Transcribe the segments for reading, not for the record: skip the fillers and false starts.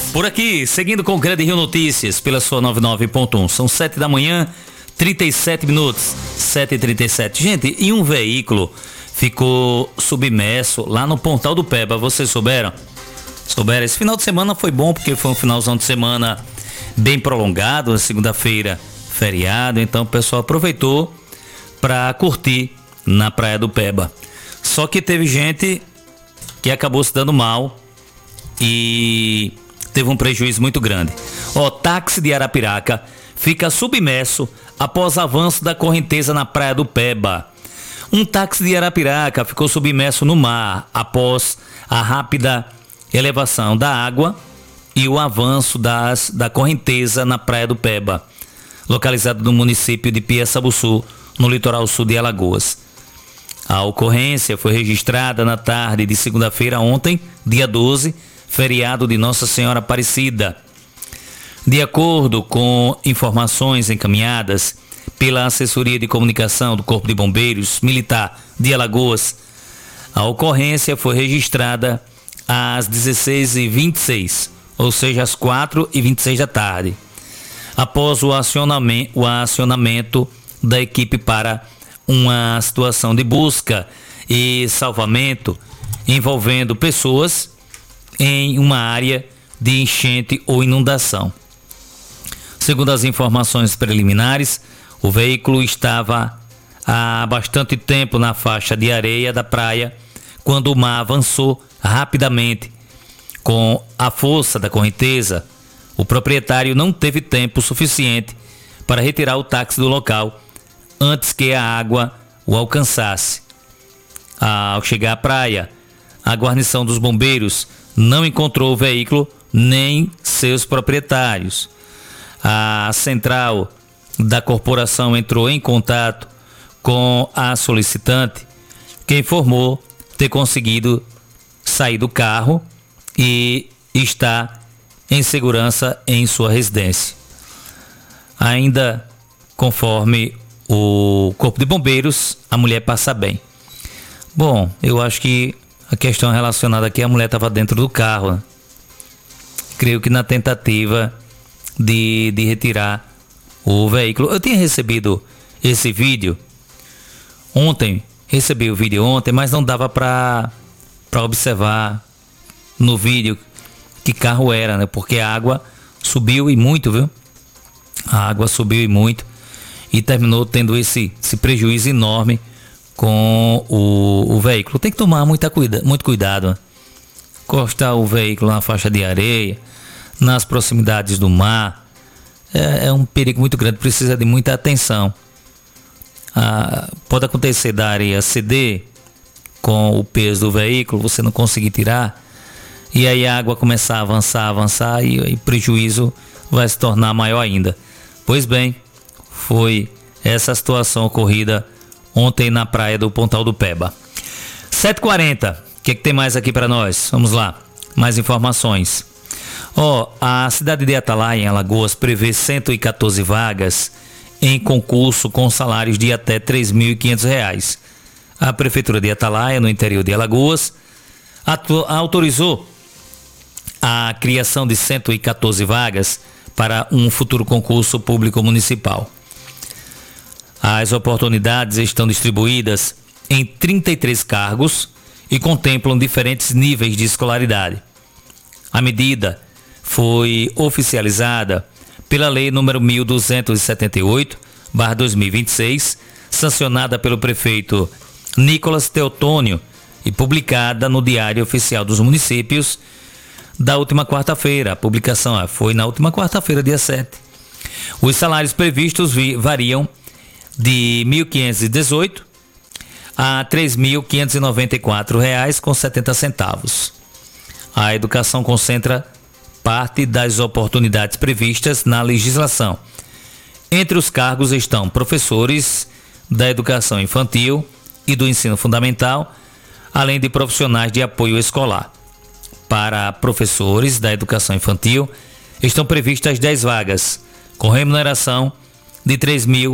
Por aqui, seguindo com o Grande Rio Notícias, pela sua 99.1. São 7 da manhã, 37 minutos, 7h37. Gente, e um veículo ficou submerso lá no Pontal do Peba, vocês souberam? Souberam? Esse final de semana foi bom, porque foi um finalzão de semana bem prolongado, segunda-feira, feriado, então o pessoal aproveitou para curtir na Praia do Peba. Só que teve gente que acabou se dando mal e teve um prejuízo muito grande. O táxi de Arapiraca fica submerso após avanço da correnteza na Praia do Peba. Um táxi de Arapiraca ficou submerso no mar após a rápida elevação da água e o avanço da correnteza na Praia do Peba, localizado no município de Piaçabuçu, no litoral sul de Alagoas. A ocorrência foi registrada na tarde de segunda-feira ontem, dia 12, feriado de Nossa Senhora Aparecida. De acordo com informações encaminhadas pela Assessoria de Comunicação do Corpo de Bombeiros Militar de Alagoas, a ocorrência foi registrada às 16h26, ou seja, às 4h26 da tarde, após o acionamento da equipe para uma situação de busca e salvamento envolvendo pessoas em uma área de enchente ou inundação. Segundo as informações preliminares, o veículo estava há bastante tempo na faixa de areia da praia quando o mar avançou rapidamente. Com a força da correnteza, o proprietário não teve tempo suficiente para retirar o táxi do local antes que a água o alcançasse. Ao chegar à praia, a guarnição dos bombeiros não encontrou o veículo nem seus proprietários. A central da corporação entrou em contato com a solicitante, que informou ter conseguido sair do carro e está em segurança em sua residência. Ainda conforme o Corpo de Bombeiros, a mulher passa bem. Bom, eu acho que a questão relacionada aqui, a mulher estava dentro do carro, né? Creio que na tentativa de retirar o veículo. Eu tinha recebido esse vídeo ontem, recebi o vídeo ontem, mas não dava para observar no vídeo que carro era, né? Porque a água subiu e muito, viu? A água subiu e muito e terminou tendo esse prejuízo enorme com o veículo. Tem que tomar muito cuidado, né? Encostar o veículo na faixa de areia, nas proximidades do mar, é um perigo muito grande, precisa de muita atenção. Pode acontecer da areia ceder com o peso do veículo, você não conseguir tirar, e aí a água começar a avançar e o prejuízo vai se tornar maior ainda. Pois bem, foi essa situação ocorrida ontem na praia do Pontal do Peba. 7h40, o que tem mais aqui para nós? Vamos lá, mais informações. A cidade de Atalaia, em Alagoas, prevê 114 vagas em concurso com salários de até R$ 3.500. A Prefeitura de Atalaia, no interior de Alagoas, autorizou a criação de 114 vagas para um futuro concurso público municipal. As oportunidades estão distribuídas em 33 cargos e contemplam diferentes níveis de escolaridade. A medida foi oficializada pela Lei nº 1278/2026, sancionada pelo prefeito Nicolas Teotônio e publicada no Diário Oficial dos Municípios da última quarta-feira. A publicação foi na última quarta-feira, dia 7. Os salários previstos variam de R$ 1.518 a R$ 3.594,70. A educação concentra parte das oportunidades previstas na legislação. Entre os cargos estão professores da educação infantil e do ensino fundamental, além de profissionais de apoio escolar. Para professores da educação infantil, estão previstas 10 vagas, com remuneração de R$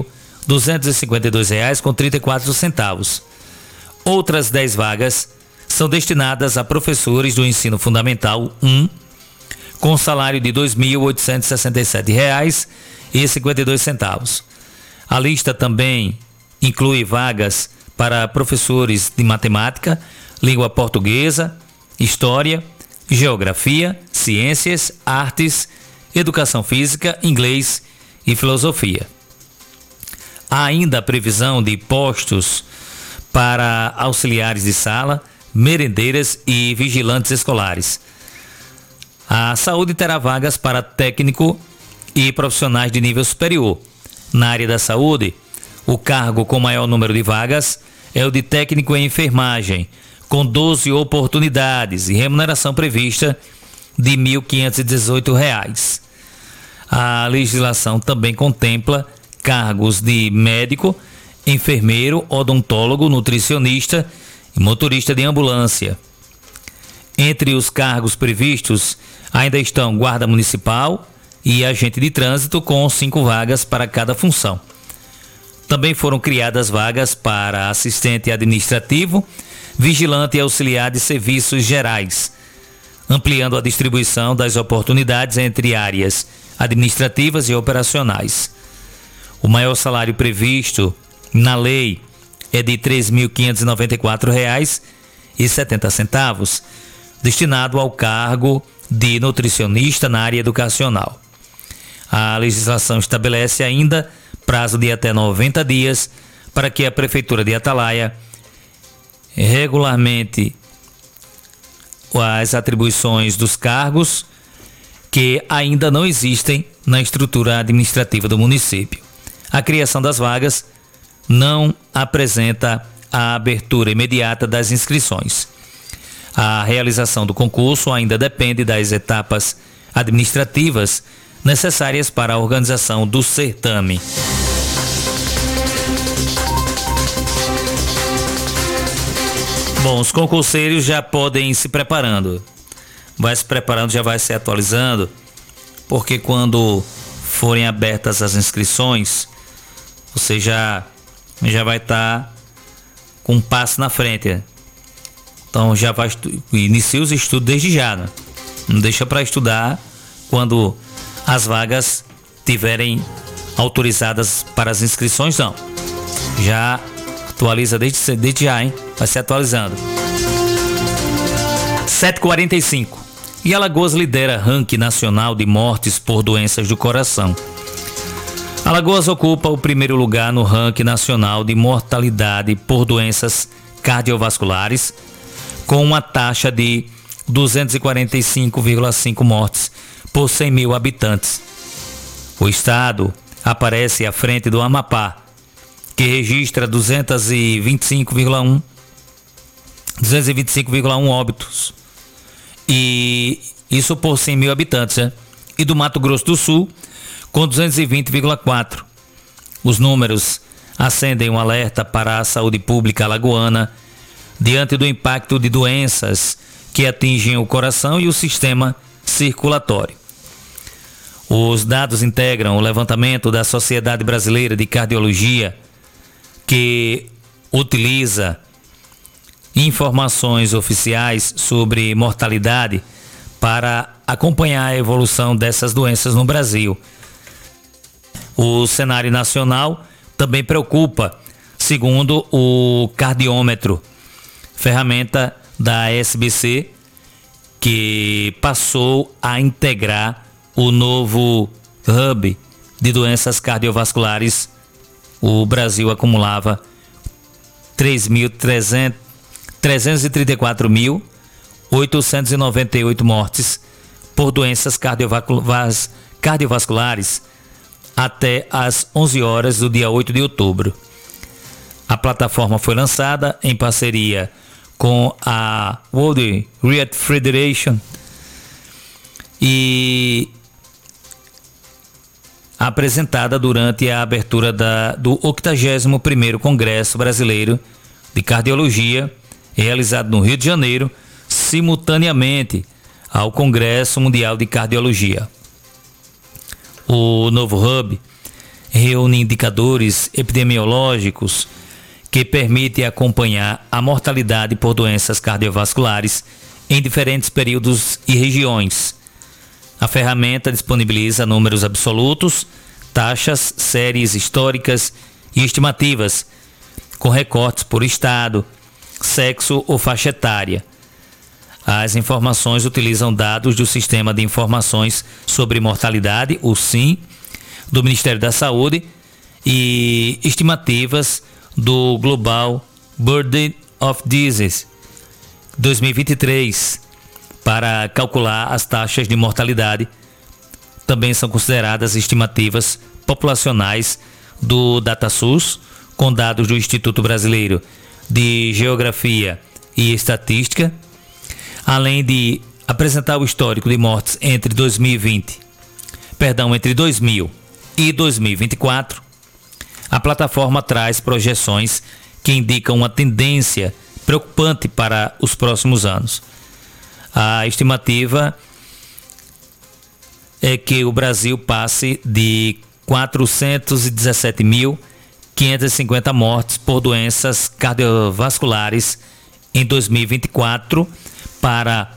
3.252,34. Outras 10 vagas são destinadas a professores do ensino fundamental 1, com salário de R$ 2.867,52. A lista também inclui vagas para professores de matemática, língua portuguesa, história, geografia, ciências, artes, educação física, inglês e filosofia. Há ainda a previsão de postos para auxiliares de sala, merendeiras e vigilantes escolares. A saúde terá vagas para técnico e profissionais de nível superior. Na área da saúde, o cargo com maior número de vagas é o de técnico em enfermagem, com 12 oportunidades e remuneração prevista de R$ 1.518. A legislação também contempla cargos de médico, enfermeiro, odontólogo, nutricionista e motorista de ambulância. Entre os cargos previstos ainda estão guarda municipal e agente de trânsito, com 5 vagas para cada função. Também foram criadas vagas para assistente administrativo, vigilante e auxiliar de serviços gerais, ampliando a distribuição das oportunidades entre áreas administrativas e operacionais. O maior salário previsto na lei é de R$ 3.594,70, destinado ao cargo de nutricionista na área educacional. A legislação estabelece ainda prazo de até 90 dias para que a Prefeitura de Atalaia regularmente as atribuições dos cargos que ainda não existem na estrutura administrativa do município. A criação das vagas não apresenta a abertura imediata das inscrições. A realização do concurso ainda depende das etapas administrativas necessárias para a organização do certame. Bom, os concurseiros já podem ir se preparando. Vai se preparando, já vai se atualizando, porque quando forem abertas as inscrições, você já vai estar com um passo na frente. Então já vai iniciar os estudos desde já, né? Não deixa para estudar quando as vagas tiverem autorizadas para as inscrições, não. Já atualiza desde já, hein? Vai se atualizando. 7h45. E Alagoas lidera ranking nacional de mortes por doenças do coração. Alagoas ocupa o primeiro lugar no ranking nacional de mortalidade por doenças cardiovasculares, com uma taxa de 245,5 mortes por 100 mil habitantes. O estado aparece à frente do Amapá, que registra 225,1 óbitos. E isso por 100 mil habitantes, né? E do Mato Grosso do Sul, com 220,4. Os números acendem um alerta para a saúde pública alagoana diante do impacto de doenças que atingem o coração e o sistema circulatório. Os dados integram o levantamento da Sociedade Brasileira de Cardiologia, que utiliza informações oficiais sobre mortalidade para acompanhar a evolução dessas doenças no Brasil. O cenário nacional também preocupa, segundo o cardiômetro, ferramenta da SBC, que passou a integrar o novo hub de doenças cardiovasculares. O Brasil acumulava 334.898 mortes por doenças cardiovasculares até às 11 horas do dia 8 de outubro. A plataforma foi lançada em parceria com a World Heart Federation e apresentada durante a abertura do 81º Congresso Brasileiro de Cardiologia, realizado no Rio de Janeiro, simultaneamente ao Congresso Mundial de Cardiologia. O novo hub reúne indicadores epidemiológicos que permitem acompanhar a mortalidade por doenças cardiovasculares em diferentes períodos e regiões. A ferramenta disponibiliza números absolutos, taxas, séries históricas e estimativas, com recortes por estado, sexo ou faixa etária. As informações utilizam dados do Sistema de Informações sobre Mortalidade, o SIM, do Ministério da Saúde e estimativas do Global Burden of Disease 2023 para calcular as taxas de mortalidade. Também são consideradas estimativas populacionais do DataSUS, com dados do Instituto Brasileiro de Geografia e Estatística, além de apresentar o histórico de mortes entre 2000 e 2024. A plataforma traz projeções que indicam uma tendência preocupante para os próximos anos. A estimativa é que o Brasil passe de 417.550 mortes por doenças cardiovasculares em 2024 para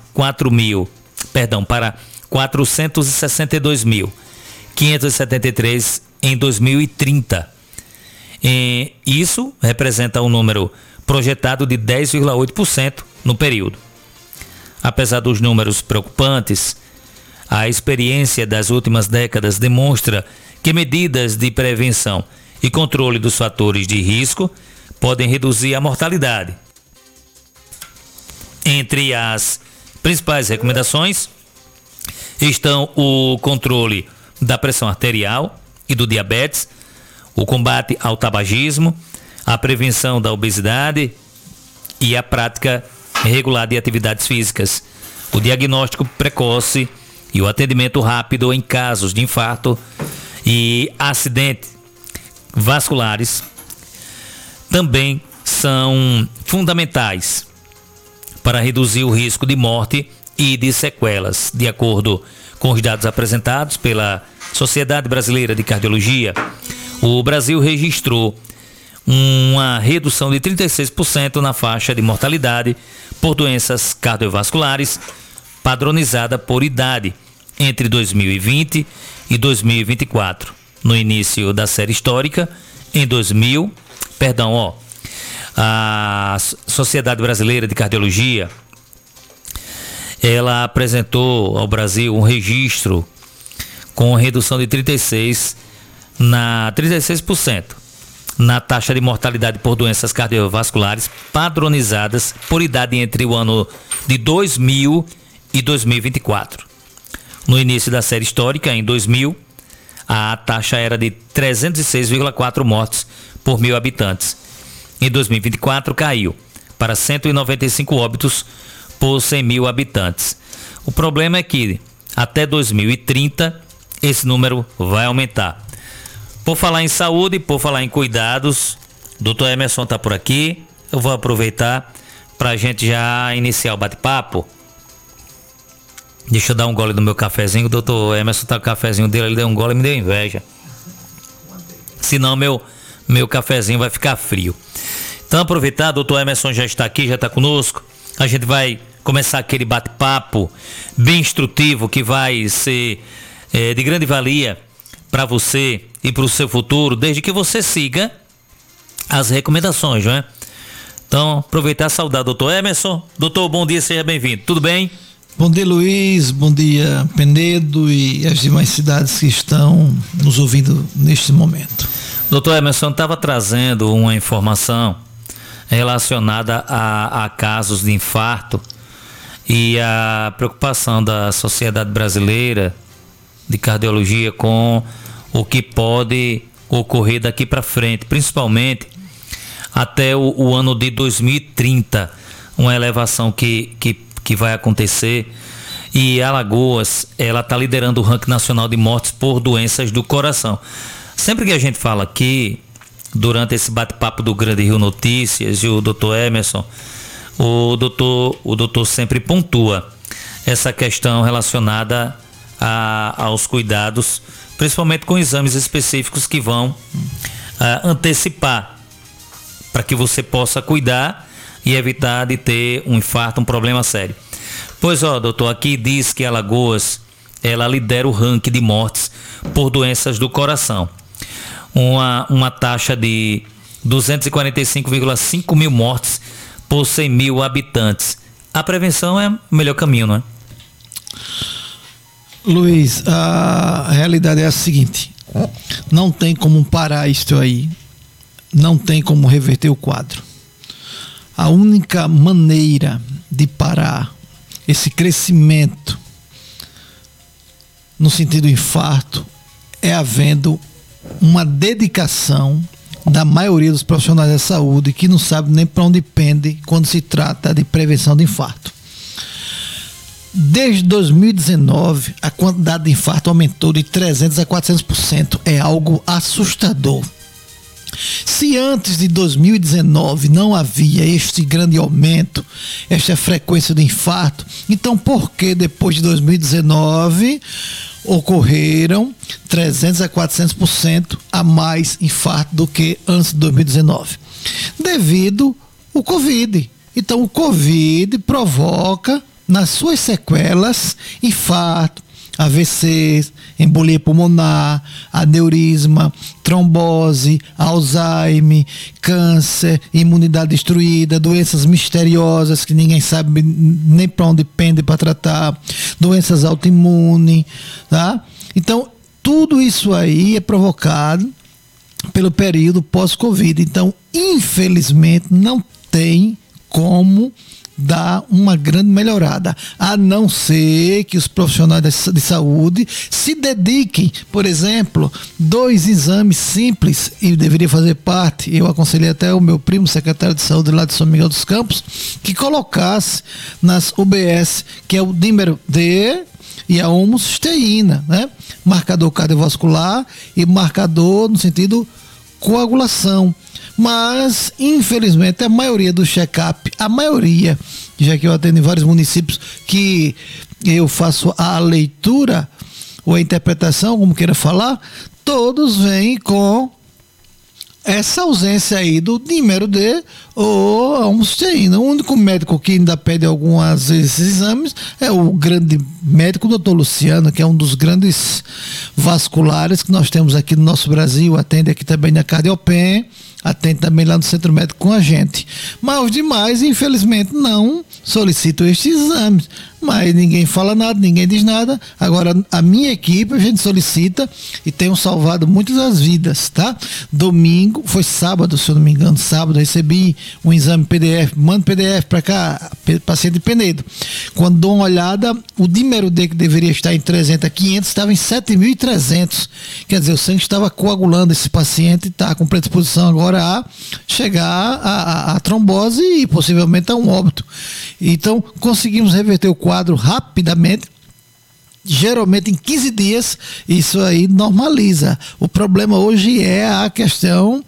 462.573 em 2030. Isso representa um número projetado de 10,8% no período. Apesar dos números preocupantes, a experiência das últimas décadas demonstra que medidas de prevenção e controle dos fatores de risco podem reduzir a mortalidade. Entre as principais recomendações estão o controle da pressão arterial e do diabetes, o combate ao tabagismo, a prevenção da obesidade e a prática regular de atividades físicas, o diagnóstico precoce e o atendimento rápido em casos de infarto e acidentes vasculares também são fundamentais para reduzir o risco de morte e de sequelas. De acordo com os dados apresentados pela Sociedade Brasileira de Cardiologia, o Brasil registrou uma redução de 36% na faixa de mortalidade por doenças cardiovasculares padronizada por idade entre 2020 e 2024. No início da série histórica, a Sociedade Brasileira de Cardiologia, ela apresentou ao Brasil um registro com redução de 36% na taxa de mortalidade por doenças cardiovasculares padronizadas por idade entre o ano de 2000 e 2024. No início da série histórica, em 2000, a taxa era de 306,4 mortes por 1.000 habitantes. Em 2024, caiu para 195 óbitos por 100.000 habitantes. O problema é que até 2030 esse número vai aumentar. Por falar em saúde, por falar em cuidados, Dr. Emerson está por aqui. Eu vou aproveitar para a gente já iniciar o bate-papo. Deixa eu dar um gole no meu cafezinho. O Dr. Emerson tá com o cafezinho dele, ele deu um gole e me deu inveja. Senão meu cafezinho vai ficar frio. Então aproveitar, Dr. Emerson já está aqui, já está conosco. A gente vai começar aquele bate-papo bem instrutivo que vai ser de grande valia para você e para o seu futuro, desde que você siga as recomendações, não é? Então, aproveitar e saudar o Dr. Emerson. Doutor, bom dia, seja bem-vindo. Tudo bem? Bom dia, Luiz. Bom dia, Penedo e as demais cidades que estão nos ouvindo neste momento. Doutor Emerson, estava trazendo uma informação relacionada a casos de infarto e a preocupação da Sociedade Brasileira de Cardiologia com o que pode ocorrer daqui para frente, principalmente até o ano de 2030, uma elevação que vai acontecer. E Alagoas, ela está liderando o ranking nacional de mortes por doenças do coração. Sempre que a gente fala aqui, durante esse bate-papo do Grande Rio Notícias, e o Dr. Emerson, o doutor sempre pontua essa questão relacionada aos cuidados, principalmente com exames específicos que vão antecipar para que você possa cuidar e evitar de ter um infarto, um problema sério. Pois doutor, aqui diz que Alagoas ela lidera o ranking de mortes por doenças do coração. Uma taxa de 245,5 mil mortes por 100 mil habitantes. A prevenção é o melhor caminho, não é? Luiz, a realidade é a seguinte: não tem como parar isto aí, não tem como reverter o quadro. A única maneira de parar esse crescimento no sentido do infarto é havendo uma dedicação da maioria dos profissionais da saúde que não sabe nem para onde pende quando se trata de prevenção de infarto. Desde 2019, a quantidade de infarto aumentou de 300% a 400%. É algo assustador. Se antes de 2019 não havia este grande aumento, esta frequência de infarto, então por que depois de 2019 ocorreram 300% a 400% a mais infarto do que antes de 2019? Devido ao Covid. Então o Covid provoca nas suas sequelas infarto, AVC, embolia pulmonar, aneurisma, trombose, Alzheimer, câncer, imunidade destruída, doenças misteriosas que ninguém sabe nem para onde pende para tratar, doenças autoimunes, tá? Então, tudo isso aí é provocado pelo período pós-Covid. Então, infelizmente, não tem como dar uma grande melhorada, a não ser que os profissionais de saúde se dediquem, por exemplo, 2 exames simples, e deveria fazer parte, eu aconselhei até o meu primo, secretário de saúde lá de São Miguel dos Campos, que colocasse nas UBS, que é o dímero D e a homocisteína, né? Marcador cardiovascular e marcador no sentido coagulação. Mas, infelizmente, a maioria do check-up, já que eu atendo em vários municípios que eu faço a leitura ou a interpretação, como queira falar, todos vêm com essa ausência aí do dímero D ou a homocisteína. O único médico que ainda pede algumas vezes esses exames é o grande médico, o Dr. Luciano, que é um dos grandes vasculares que nós temos aqui no nosso Brasil, atende aqui também na Cardiopen, atende também lá no Centro Médico com a gente. Mas os demais, infelizmente, não solicitam estes exames. Mas ninguém fala nada, ninguém diz nada. Agora, a minha equipe, a gente solicita e temos salvado muitas das vidas, tá? Domingo, foi sábado, se eu não me engano, sábado, recebi um exame PDF, manda PDF para cá, paciente de Penedo. Quando dou uma olhada, o dímero D, que deveria estar em 300 a 500, estava em 7.300. Quer dizer, o sangue estava coagulando, esse paciente está com predisposição agora a chegar a trombose e possivelmente a um óbito. Então, conseguimos reverter o quadro rapidamente. Geralmente em 15 dias isso aí normaliza. O problema hoje é a questão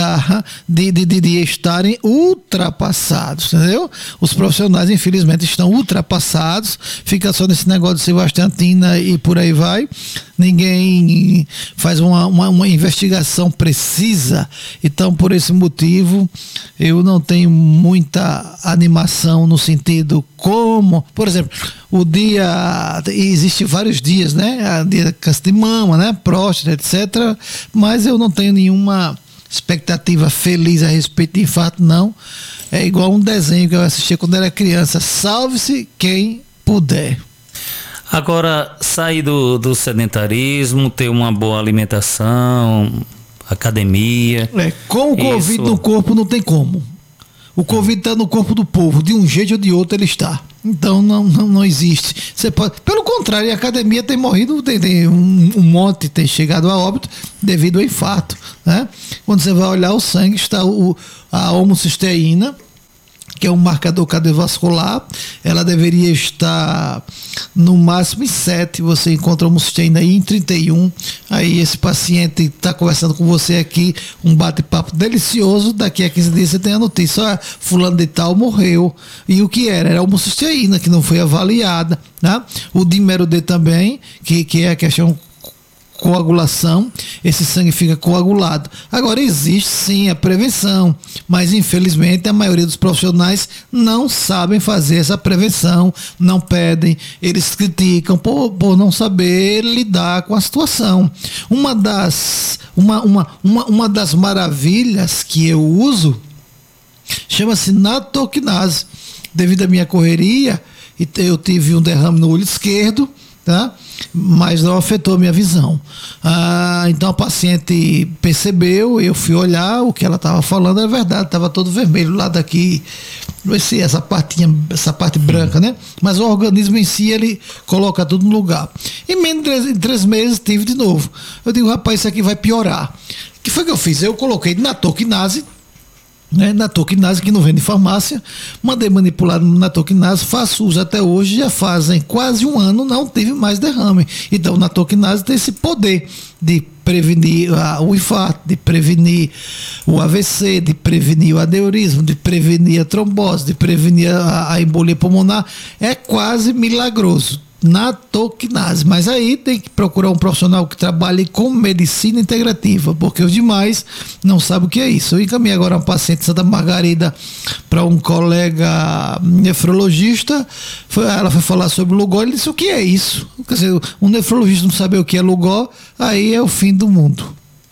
de estarem ultrapassados, entendeu? Os profissionais infelizmente estão ultrapassados, fica só nesse negócio de Sebastiantina e por aí vai. Ninguém faz uma investigação precisa. Então, por esse motivo, eu não tenho muita animação no sentido como, por exemplo, o dia, existe vários dias, né? Dia câncer de mama, né? Próstata, etc. Mas eu não tenho nenhuma expectativa feliz a respeito de infarto, não. É igual um desenho que eu assisti quando era criança. Salve-se quem puder. Agora, sair do sedentarismo, ter uma boa alimentação, academia. Com o Covid no corpo não tem como. O Covid está no corpo do povo, de um jeito ou de outro ele está. Então não existe. Você pode, pelo contrário, a academia tem morrido, tem um monte tem chegado a óbito devido ao infarto, né? Quando você vai olhar o sangue, está a homocisteína, que é um marcador cardiovascular, ela deveria estar no máximo em 7, você encontra a homocisteína aí em 31, aí esse paciente está conversando com você aqui, um bate-papo delicioso, daqui a 15 dias você tem a notícia, fulano de tal morreu, e o que era? Era a homocisteína, que não foi avaliada, né? O dímero D também, que é a questão coagulação, esse sangue fica coagulado. Agora, existe sim a prevenção, mas infelizmente a maioria dos profissionais não sabem fazer essa prevenção, não pedem, eles criticam por não saber lidar com a situação. Uma das maravilhas que eu uso chama-se natoquinase. Devido à minha correria, eu tive um derrame no olho esquerdo, tá? Mas não afetou a minha visão. Então a paciente percebeu, eu fui olhar, o que ela estava falando é verdade, estava todo vermelho lá daqui, essa parte branca, né? Mas o organismo em si, ele coloca tudo no lugar. Em menos de 3 meses tive de novo. Eu digo, rapaz, isso aqui vai piorar. O que foi que eu fiz? Eu coloquei natoquinase, né, natoquinase, que não vende em farmácia, mandei manipular no natoquinase, faço uso até hoje, já fazem quase 1 ano, não tive mais derrame. Então o natoquinase tem esse poder de prevenir o infarto, de prevenir o AVC, de prevenir o aneurisma, de prevenir a trombose, de prevenir a embolia pulmonar. É quase milagroso. Natoquinase, mas aí tem que procurar um profissional que trabalhe com medicina integrativa, porque os demais não sabem o que é isso. Eu encaminhei agora uma paciente de Santa Margarida para um colega nefrologista, ela foi falar sobre o Lugol, ele disse, o que é isso? Quer dizer, um nefrologista não saber o que é Lugol, aí é o fim do mundo.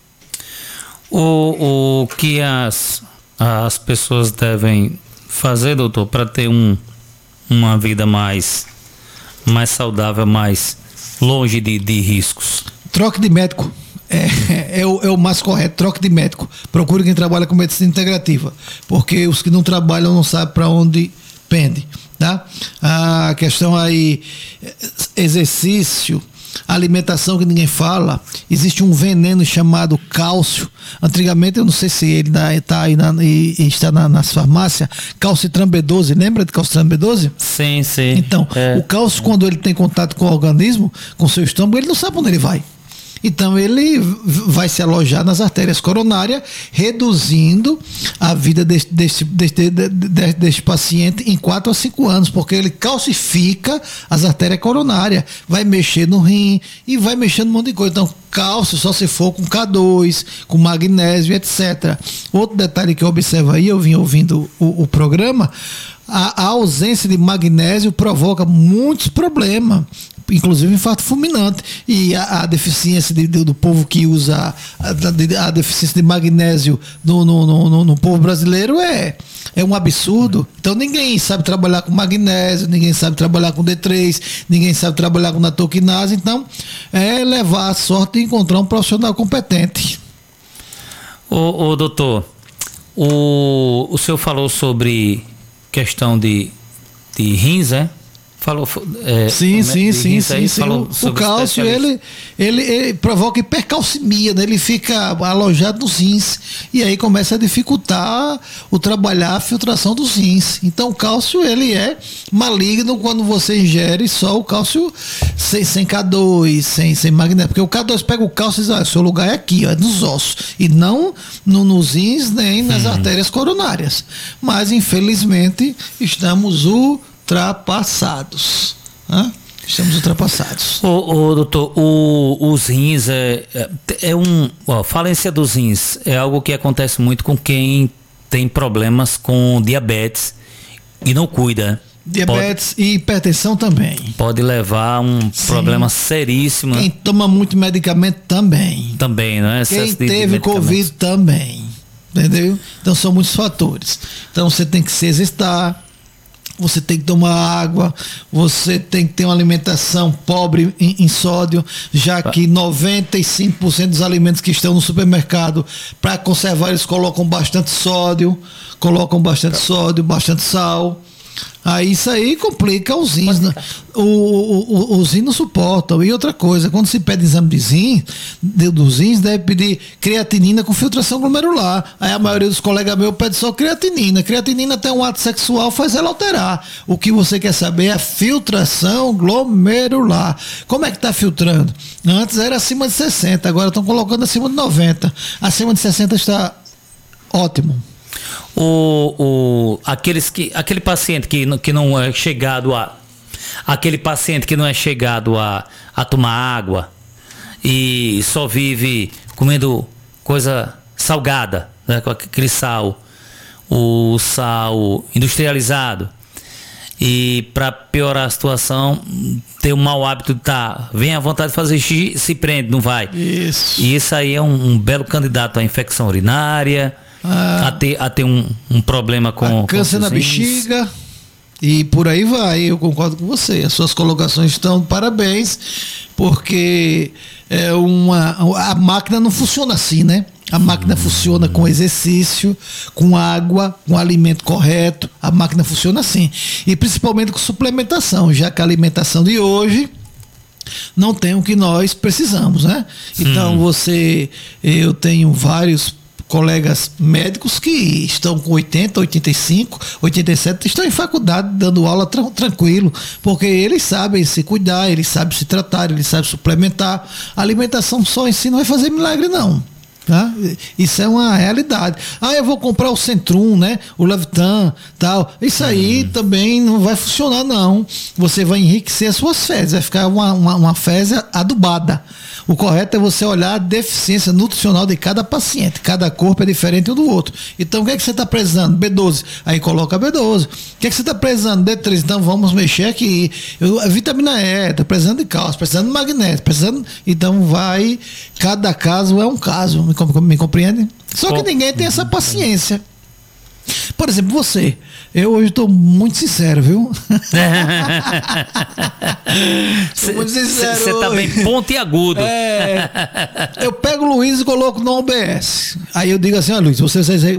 O que as pessoas devem fazer, doutor, para ter uma vida mais saudável, mais longe de riscos? Troque de médico. É o mais correto, troque de médico. Procure quem trabalha com medicina integrativa, porque os que não trabalham não sabem para onde pende, tá? A questão aí, exercício, alimentação que ninguém fala. Existe um veneno chamado cálcio. Antigamente, eu não sei se ele está aí está nas farmácias, calcitran B12, lembra de calcitran B12? Sim, sim. Então, o cálcio, quando ele tem contato com o organismo, com o seu estômago, ele não sabe onde ele vai. Então ele vai se alojar nas artérias coronárias, reduzindo a vida deste paciente em 4 a 5 anos, porque ele calcifica as artérias coronárias, vai mexer no rim e vai mexer num monte de coisa. Então, cálcio só se for com K2, com magnésio, etc. Outro detalhe que eu observo aí, eu vim ouvindo o programa, a ausência de magnésio provoca muitos problemas, inclusive infarto fulminante. E a deficiência do povo que usa a deficiência de magnésio no povo brasileiro é um absurdo. Então ninguém sabe trabalhar com magnésio, ninguém sabe trabalhar com D3, ninguém sabe trabalhar com natoquinase. Então é levar a sorte de encontrar um profissional competente. Ô doutor, o senhor falou sobre questão de rins, é? Falou, sim. Falou o cálcio, ele provoca hipercalcemia, né? Ele fica alojado nos rins e aí começa a dificultar trabalhar a filtração dos rins. Então o cálcio, ele é maligno quando você ingere só o cálcio sem K2, sem magnésio, porque o K2 pega o cálcio e diz, o seu lugar é aqui, é nos ossos, e não nos rins nem nas artérias coronárias. Mas infelizmente estamos ultrapassados. Estamos ultrapassados. Doutor, os rins falência dos rins é algo que acontece muito com quem tem problemas com diabetes e não cuida. Diabetes e hipertensão também. Pode levar a um problema seríssimo. Quem toma muito medicamento também. Também, não é? Quem teve Covid também. Entendeu? Então são muitos fatores. Então você tem que se exercitar, você tem que tomar água, você tem que ter uma alimentação pobre em sódio, já que 95% dos alimentos que estão no supermercado, para conservar, eles colocam bastante sódio, bastante sal. Aí isso aí complica os rins, né? Os rins não suportam. E outra coisa, quando se pede exame dos rins, deve pedir creatinina com filtração glomerular. Aí a maioria dos colegas meus pede só creatinina. Creatinina até um ato sexual faz ela alterar. O que você quer saber é a filtração glomerular. Como é que está filtrando? Antes era acima de 60, agora estão colocando acima de 90. Acima de 60 está ótimo. Aquele paciente que não é chegado a tomar água, e só vive comendo coisa salgada, né, com aquele sal, o sal industrializado. E para piorar a situação, ter um mau hábito de vem à vontade de fazer xixi, se prende, não vai. Isso. E isso aí é um belo candidato à infecção urinária, a ter um problema com câncer na bexiga. E por aí vai, eu concordo com você. As suas colocações estão de parabéns, porque a máquina não funciona assim, né? A máquina funciona com exercício, com água, com alimento correto. A máquina funciona assim. E principalmente com suplementação, já que a alimentação de hoje não tem o que nós precisamos, né? Então eu tenho vários colegas médicos que estão com 80, 85, 87, estão em faculdade dando aula tranquilo, porque eles sabem se cuidar, eles sabem se tratar, eles sabem suplementar. A alimentação só em si não vai fazer milagre, não. Tá? Isso é uma realidade. Eu vou comprar o Centrum, né? O Levitan, tal. Isso aí também não vai funcionar, não. Você vai enriquecer as suas fezes, vai ficar uma fezes adubada. O correto é você olhar a deficiência nutricional de cada paciente. Cada corpo é diferente um do outro. Então, o que é que você está precisando? B12. Aí coloca B12. O que é que você está precisando? D3. Então, vamos mexer aqui. A vitamina E, está precisando de cálcio, precisando de magnésio, precisando... Então, cada caso é um caso. Me compreende? Só que ninguém tem essa paciência. Por exemplo, você. Eu hoje estou muito sincero, viu? Muito sincero. Você tá bem pontiagudo. Eu pego o Luiz e coloco no OBS. Aí eu digo assim, Luiz, você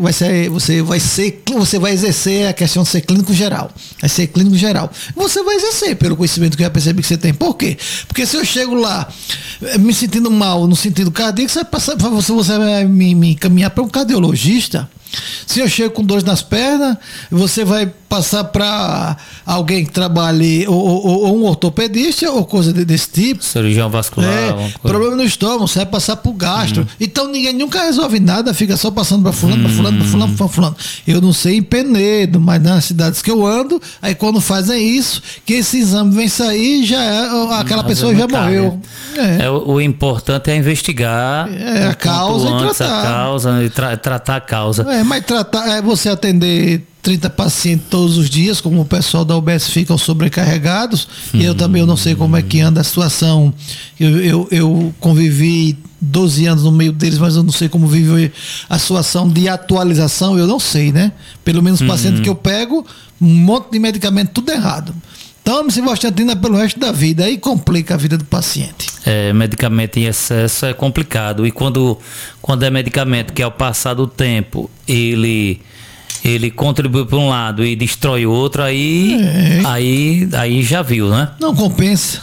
vai exercer a questão de ser clínico geral. Vai ser clínico geral. Você vai exercer pelo conhecimento que eu já percebi que você tem. Por quê? Porque se eu chego lá me sentindo mal no sentido cardíaco, você vai me encaminhar para um cardiologista. Se eu chego com dores nas pernas, você vai passar para alguém que trabalhe ou um ortopedista ou coisa desse tipo. Cirurgião vascular. Problema no estômago, você vai passar para o gastro. Então ninguém nunca resolve nada, fica só passando para fulano, para fulano. Eu não sei em Penedo, mas nas cidades que eu ando, aí quando fazem isso, que esse exame vem sair, aquela pessoa já morreu. O importante é investigar a causa e tratar a causa. Mas tratar você atender 30 pacientes todos os dias, como o pessoal da UBS ficam sobrecarregados, e eu também não sei como é que anda a situação. Eu convivi 12 anos no meio deles, mas eu não sei como vive a situação de atualização, eu não sei, né? Pelo menos os pacientes que eu pego, um monte de medicamento, tudo errado. Tome Civastatina pelo resto da vida, aí complica a vida do paciente. Medicamento em excesso é complicado, e quando é medicamento que ao passar do tempo ele contribui para um lado e destrói o outro, aí já viu, né? Não compensa.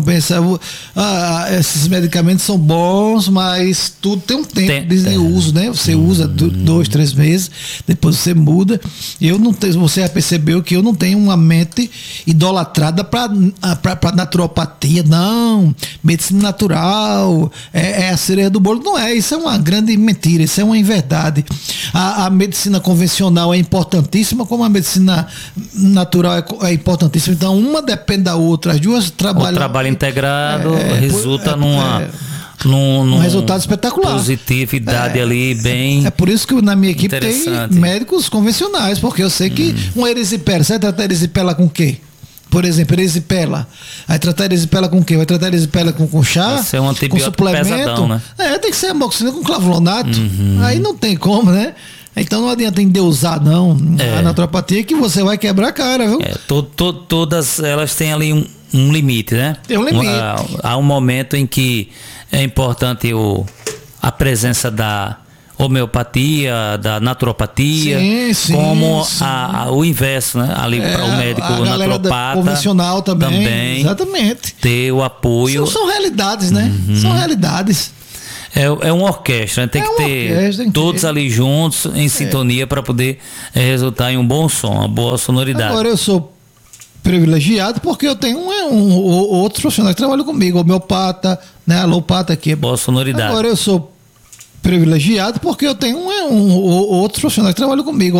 Esses medicamentos são bons, mas tudo tem um tempo de uso, né? Você usa 2, 3 meses, depois você muda. Você já percebeu que eu não tenho uma mente idolatrada para naturopatia, não. Medicina natural é a cereja do bolo. Não é, isso é uma grande mentira, isso é uma inverdade. A medicina convencional é importantíssima, como a medicina natural é importantíssima. Então, uma depende da outra. As duas trabalham. O trabalho integrado resulta num resultado espetacular. Positividade ali bem. É por isso que na minha equipe tem médicos convencionais, porque eu sei que um erisipela, você vai tratar erisipela com o quê? Por exemplo, erisipela. Vai tratar erisipela com o quê? Vai tratar erisipela com chá? Vai ser um antibiótico com suplemento? Pesadão, né? Tem que ser amoxicilina com clavulato. Aí não tem como, né? Então não adianta endeusar, não. A naturopatia que você vai quebrar a cara, viu? Todas elas têm ali um limite, né? Tem um limite. Há um momento em que é importante a presença da homeopatia, da naturopatia, como o inverso, né? Ali para o médico naturopata convencional também. Exatamente. Ter o apoio. São realidades, né? São realidades. É uma orquestra, né? Tem que ter todos ali juntos, em sintonia, para poder resultar em um bom som, uma boa sonoridade. Agora eu sou privilegiado porque eu tenho outros profissionais que trabalham comigo, homeopata, né? Alopata aqui. Boa sonoridade. Agora eu sou privilegiado porque eu tenho outros profissionais que trabalham comigo.